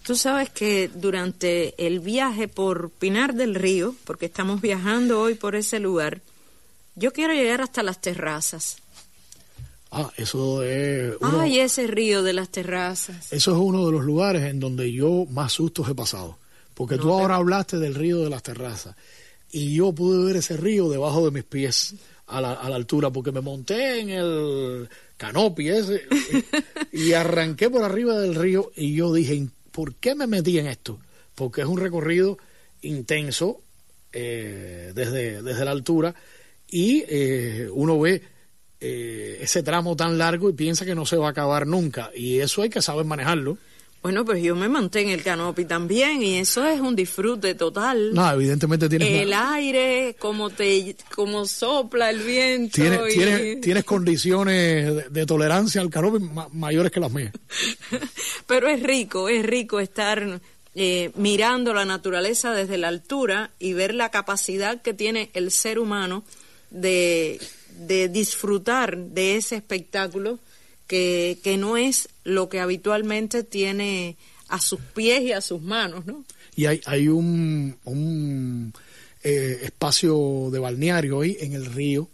Tú sabes que durante el viaje por Pinar del Río, porque estamos viajando hoy por ese lugar, yo quiero llegar hasta las terrazas. Eso es... Ay, ese río de las terrazas. Eso es uno de los lugares en donde yo más sustos he pasado. Porque tú ahora hablaste del río de las terrazas. Y yo pude ver ese río debajo de mis pies a la altura, porque me monté en el canopy ese y arranqué por arriba del río y yo dije, ¿por qué me metí en esto? Porque es un recorrido intenso desde la altura y uno ve ese tramo tan largo y piensa que no se va a acabar nunca, y eso hay que saber manejarlo. Bueno, pues yo me monté en el canopy también y eso es un disfrute total. No, evidentemente tienes... El aire, como sopla el viento. Tienes condiciones de tolerancia al canopy mayores que las mías. Pero es rico estar mirando la naturaleza desde la altura y ver la capacidad que tiene el ser humano de disfrutar de ese espectáculo que no es lo que habitualmente tiene a sus pies y a sus manos, ¿no? Y hay un espacio de balneario ahí en el río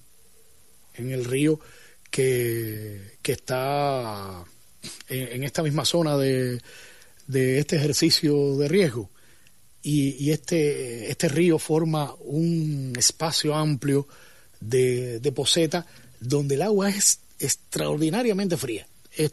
que está en esta misma zona de este ejercicio de riesgo, y este río forma un espacio amplio de poseta donde el agua es extraordinariamente fría.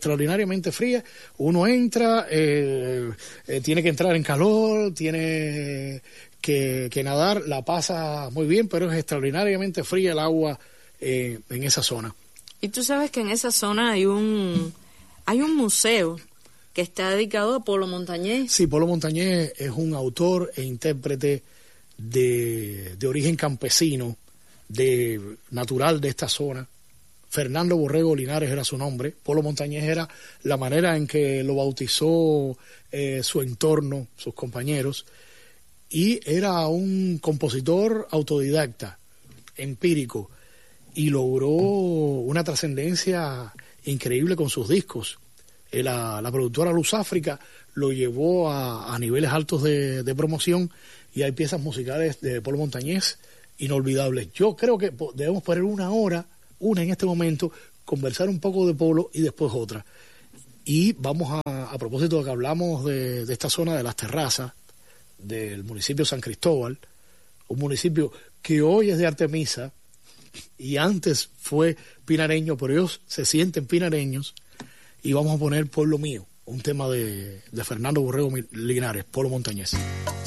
Uno entra, tiene que entrar en calor, tiene que nadar, la pasa muy bien, pero es extraordinariamente fría el agua en esa zona. Y tú sabes que en esa zona hay un museo que está dedicado a Polo Montañés. Sí, Polo Montañés es un autor e intérprete de origen campesino, natural de esta zona. Fernando Borrego Linares era su nombre. Polo Montañés era la manera en que lo bautizó su entorno, sus compañeros, y era un compositor autodidacta, empírico, y logró una trascendencia increíble con sus discos. La productora Luz África lo llevó a niveles altos de promoción, y hay piezas musicales de Polo Montañés inolvidables. Yo creo que debemos poner una en este momento, conversar un poco de Polo y después otra. Y vamos a propósito de que hablamos de esta zona de las terrazas, del municipio de San Cristóbal, un municipio que hoy es de Artemisa y antes fue pinareño, pero ellos se sienten pinareños, y vamos a poner Pueblo Mío, un tema de Fernando Borrego Linares, Polo Montañés.